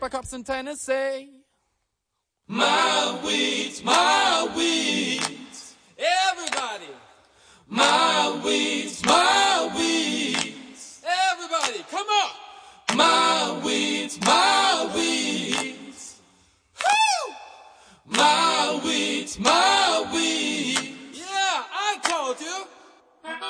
by cops in Tennessee. My weeds, my weeds. Everybody. My weeds, my weeds. Everybody, come on. My weeds, my weeds. Woo! My weeds, my weeds. Yeah, I told you.